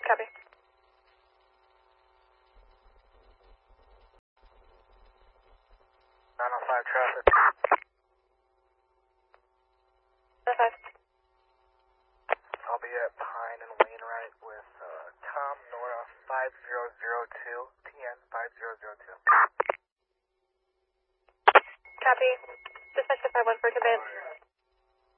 Copy. 905 traffic. 905. I'll be at Pine and Wainwright with Tom Nora 5002, TN 5002. Copy. Dispatch to 514 command.